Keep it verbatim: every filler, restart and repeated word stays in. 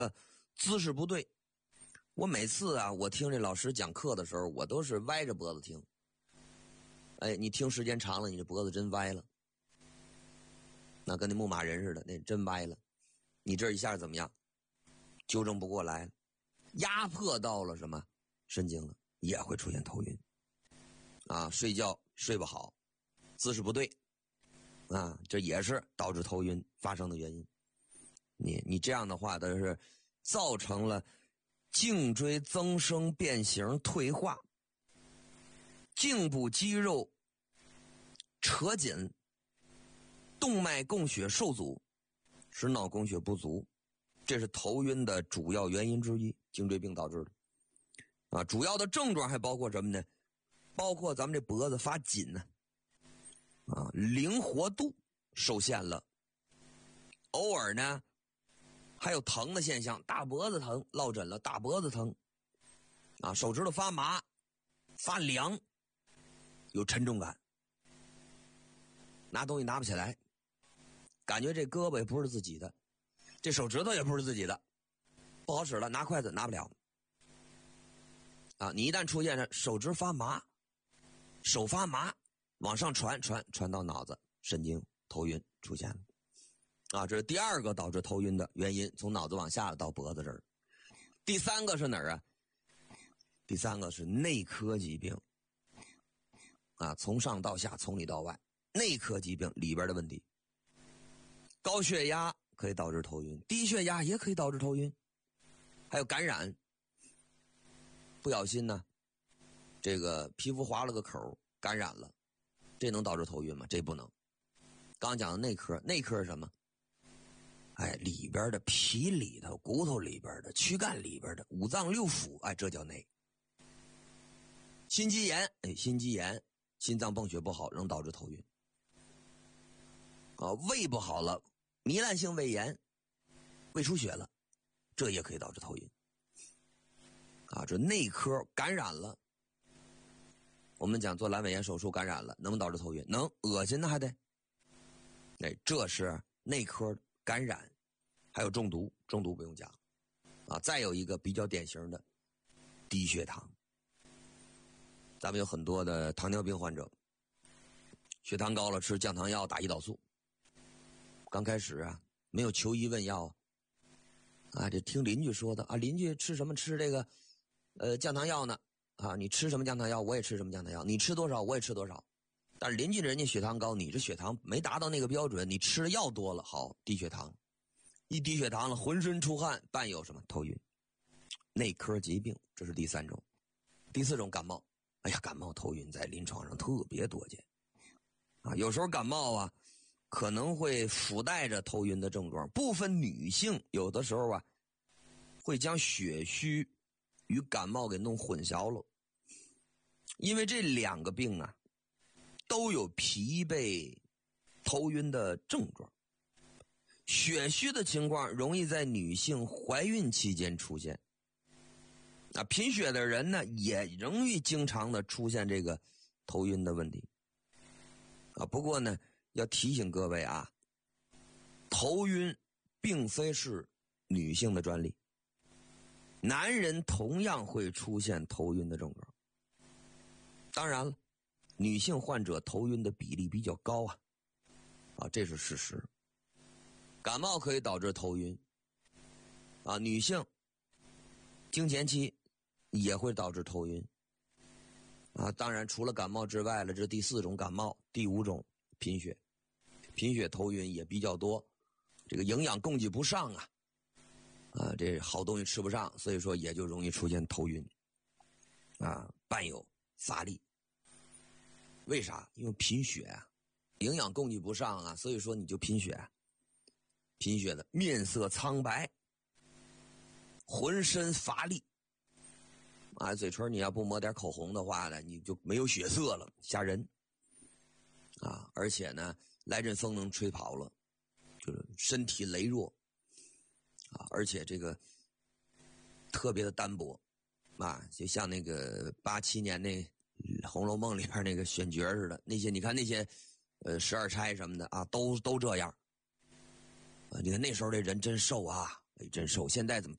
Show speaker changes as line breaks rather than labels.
呃，姿势不对。我每次啊，我听这老师讲课的时候，我都是歪着脖子听。哎，你听时间长了，你这脖子真歪了，那跟那牧马人似的，那真歪了。你这一下怎么样？纠正不过来，压迫到了什么神经了，也会出现头晕。啊，睡觉睡不好，姿势不对，啊，这也是导致头晕发生的原因。你你这样的话，都是造成了颈椎增生变形退化，颈部肌肉扯紧，动脉供血受阻，使脑供血不足，这是头晕的主要原因之一，颈椎病导致的。啊，主要的症状还包括什么呢？包括咱们这脖子发紧呢，啊，灵活度受限了，偶尔呢还有疼的现象，大脖子疼，落枕了，大脖子疼，啊，手指头发麻、发凉，有沉重感，拿东西拿不起来，感觉这胳膊也不是自己的，这手指头也不是自己的，不好使了，拿筷子拿不了。啊，你一旦出现了手指发麻、手发麻，往上传传传到脑子，神经头晕出现了。啊，这是第二个导致头晕的原因，从脑子往下到脖子这儿。第三个是哪儿啊？第三个是内科疾病。啊，从上到下，从里到外，内科疾病里边的问题。高血压可以导致头晕，低血压也可以导致头晕，还有感染。不小心呢，这个皮肤划了个口，感染了，这能导致头晕吗？这不能。刚讲的内科，内科是什么？哎，里边的皮里头、骨头里边的、躯干里边的五脏六腑，哎，这叫内。心肌炎，哎，心肌炎，心脏泵血不好，能导致头晕。啊，胃不好了，糜烂性胃炎，胃出血了，这也可以导致头晕。啊，这内科感染了，我们讲做阑尾炎手术感染了，能不能导致头晕？能，恶心呢还得。哎，这是内科感染，还有中毒，中毒不用讲。啊，再有一个比较典型的低血糖。咱们有很多的糖尿病患者，血糖高了吃降糖药打胰岛素。刚开始啊，没有求医问药啊，这听邻居说的啊，邻居吃什么吃这个呃降糖药呢？啊，你吃什么降糖药我也吃什么降糖药，你吃多少我也吃多少。但是邻居人家血糖高，你这血糖没达到那个标准，你吃的药多了，好低血糖，一低血糖了，浑身出汗，伴有什么头晕，内科疾病，这是第三种。第四种感冒，哎呀，感冒头晕在临床上特别多见啊，有时候感冒啊可能会附带着头晕的症状，部分女性有的时候啊会将血虚与感冒给弄混淆了，因为这两个病啊都有疲惫、头晕的症状。血虚的情况容易在女性怀孕期间出现，啊，贫血的人呢也容易经常的出现这个头晕的问题。啊，不过呢，要提醒各位啊，头晕并非是女性的专利，男人同样会出现头晕的症状。当然了，女性患者头晕的比例比较高啊，啊，这是事实。感冒可以导致头晕，啊，女性经前期也会导致头晕，啊，当然除了感冒之外了，这是第四种感冒。第五种贫血，贫血头晕也比较多，这个营养供给不上啊，啊，这好东西吃不上，所以说也就容易出现头晕，啊，伴有乏力。为啥？因为贫血啊，营养供给不上啊，所以说你就贫血，贫血的面色苍白，浑身乏力，啊，嘴唇你要不抹点口红的话呢，你就没有血色了，吓人啊！而且呢，来阵风能吹跑了，就是身体羸弱啊，而且这个特别的单薄啊，就像那个八七年那《红楼梦》里边那个选角似的，那些你看那些呃十二钗什么的啊，都都这样啊。你看那时候这人真瘦啊， 哎，真是，现在怎么